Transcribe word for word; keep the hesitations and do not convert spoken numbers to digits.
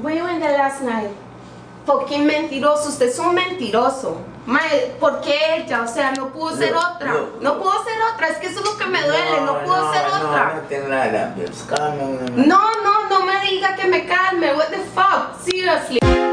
Where you went there last night? Fucking mentiroso, usted es un mentiroso. Mae, ¿por qué ella? O sea, no pudo ser No, otra. no, No no. pudo ser otra, es que eso es lo que me duele, no, pudo ser no, otra. No, no tengo nada, pues, calma, no, no. No, no, no me diga que me calme. What the fuck? Seriously.